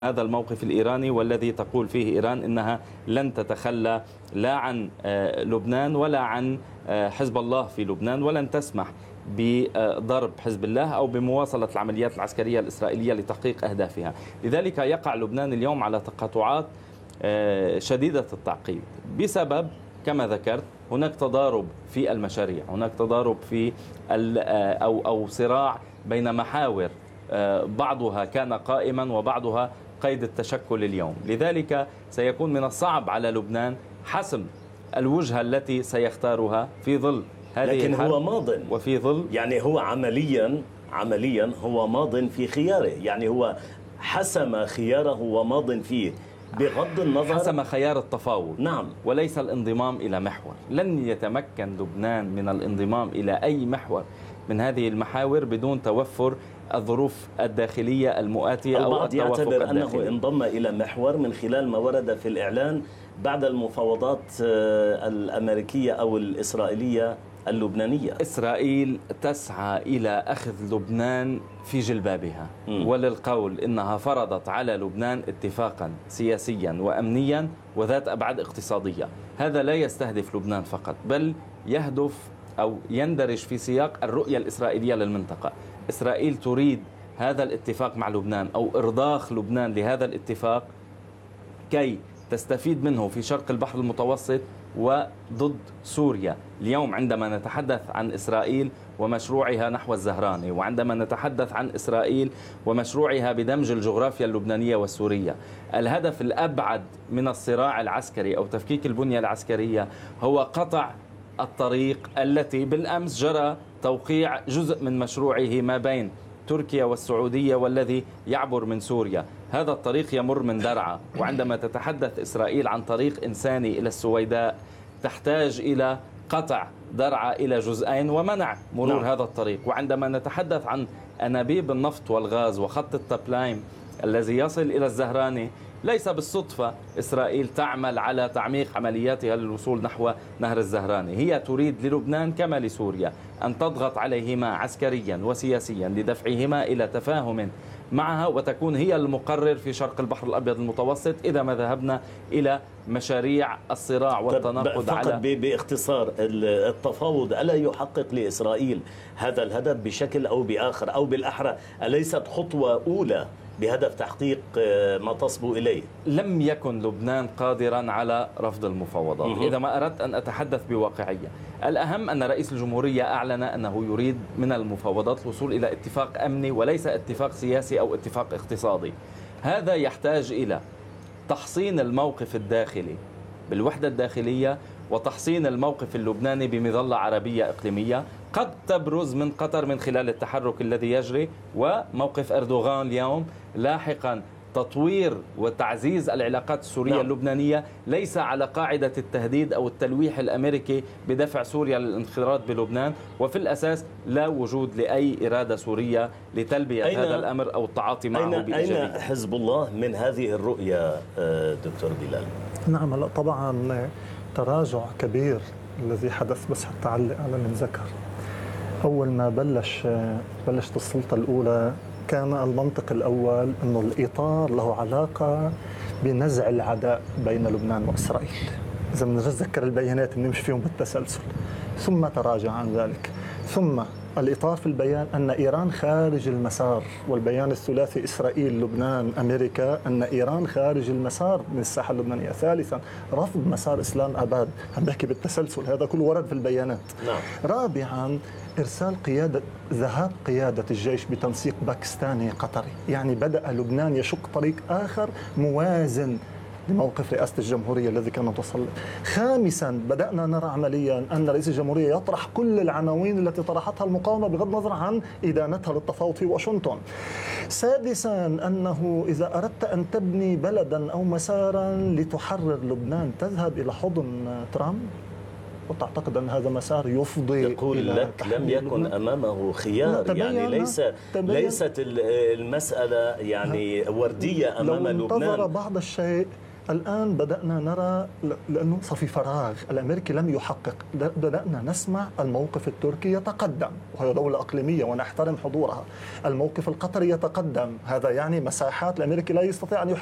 هذا الموقف الإيراني والذي تقول فيه إيران إنها لن تتخلى لا عن لبنان ولا عن حزب الله في لبنان، ولن تسمح بضرب حزب الله أو بمواصلة العمليات العسكرية الإسرائيلية لتحقيق أهدافها. لذلك يقع لبنان اليوم على تقاطعات شديدة التعقيد بسبب كما ذكرت هناك تضارب في المشاريع، هناك تضارب في أو صراع بين محاور بعضها كان قائما وبعضها قيد التشكل اليوم. لذلك سيكون من الصعب على لبنان حسم الوجهة التي سيختارها في ظل هذه لكن الحرب، هو ماض وفي ظل يعني هو عمليا هو ماض في خياره، يعني هو حسم خياره وماض فيه بغض النظر، حسم خيار التفاوض نعم، وليس الانضمام إلى محور. لن يتمكن لبنان من الانضمام إلى أي محور من هذه المحاور بدون توفر الظروف الداخلية المؤاتية أو البعض التوافق يعتبر أنه الداخلي. انضم إلى محور من خلال ما ورد في الإعلان بعد المفاوضات الأمريكية أو الإسرائيلية اللبنانية. إسرائيل تسعى إلى أخذ لبنان في جلبابها وللقول إنها فرضت على لبنان اتفاقا سياسيا وأمنيا وذات أبعاد اقتصادية. هذا لا يستهدف لبنان فقط، بل يهدف أو يندرج في سياق الرؤية الإسرائيلية للمنطقة. إسرائيل تريد هذا الاتفاق مع لبنان أو إرضاخ لبنان لهذا الاتفاق كي تستفيد منه في شرق البحر المتوسط وضد سوريا. اليوم عندما نتحدث عن إسرائيل ومشروعها نحو الزهراني، وعندما نتحدث عن إسرائيل ومشروعها بدمج الجغرافيا اللبنانية والسورية، الهدف الأبعد من الصراع العسكري أو تفكيك البنية العسكرية هو قطع الطريق التي بالأمس جرى توقيع جزء من مشروعه ما بين تركيا والسعودية والذي يعبر من سوريا. هذا الطريق يمر من درعا، وعندما تتحدث إسرائيل عن طريق إنساني إلى السويداء تحتاج إلى قطع درعا إلى جزئين ومنع مرور هذا الطريق. وعندما نتحدث عن أنابيب النفط والغاز وخط التابلايم الذي يصل إلى الزهراني، ليس بالصدفة إسرائيل تعمل على تعميق عملياتها للوصول نحو نهر الزهراني. هي تريد للبنان كما لسوريا أن تضغط عليهما عسكريا وسياسيا لدفعهما إلى تفاهم معها، وتكون هي المقرر في شرق البحر الأبيض المتوسط إذا ما ذهبنا إلى مشاريع الصراع والتناقض. فقط باختصار، التفاوض ألا يحقق لإسرائيل هذا الهدف بشكل أو بآخر، أو بالأحرى أليست خطوة أولى بهدف تحقيق ما تصبو إليه؟ لم يكن لبنان قادرا على رفض المفاوضات. إذا ما أردت أن أتحدث بواقعية، الأهم أن رئيس الجمهورية أعلن أنه يريد من المفاوضات الوصول إلى اتفاق أمني وليس اتفاق سياسي أو اتفاق اقتصادي. هذا يحتاج إلى تحصين الموقف الداخلي بالوحدة الداخلية، وتحصين الموقف اللبناني بمظلة عربية إقليمية قد تبرز من قطر من خلال التحرك الذي يجري، وموقف أردوغان اليوم لاحقا تطوير وتعزيز العلاقات السورية اللبنانية ليس على قاعدة التهديد أو التلويح الأمريكي بدفع سوريا للانخراط بلبنان، وفي الأساس لا وجود لأي إرادة سورية لتلبية هذا الأمر أو التعاطي معه بإيجابية. أين حزب الله من هذه الرؤية دكتور بلال؟ نعم، طبعا تراجع كبير الذي حدث، بس حتى أعلق على اللي ذكر. أول ما بلشت السلطة الأولى كان المنطق الأول أنه الإطار له علاقة بنزع العداء بين لبنان وإسرائيل، إذا بنتذكر البيانات بنمشي فيهم بالتسلسل، ثم تراجع عن ذلك، ثم الإطار في البيان أن إيران خارج المسار، والبيان الثلاثي إسرائيل لبنان أمريكا أن إيران خارج المسار من الساحة اللبنانية. ثالثا رفض مسار إسلام أباد، عم بحكي بالتسلسل، هذا كله ورد في البيانات. رابعا إرسال ذهاب قيادة الجيش بتنسيق باكستاني قطري، يعني بدأ لبنان يشق طريق آخر موازن لموقف رئاسة الجمهورية الذي كان متسلط. خامسا بدأنا نرى عمليا أن رئيس الجمهورية يطرح كل العناوين التي طرحتها المقاومة بغض النظر عن إدانتها للتفاوض في واشنطن. سادسا أنه إذا أردت أن تبني بلدا أو مسارا لتحرر لبنان تذهب إلى حضن ترامب وتعتقد أن هذا مسار يفضي. يقول لك لم يكن أمامه خيار، يعني ليست المسألة يعني وردية أمام لبنان. لو انتظر بعض الشيء الآن بدأنا نرى، لأنه صار في فراغ، الأمريكي لم يحقق، بدأنا نسمع الموقف التركي يتقدم وهي دولة إقليمية ونحترم حضورها، الموقف القطري يتقدم، هذا يعني مساحات الأمريكي لا يستطيع أن يحقق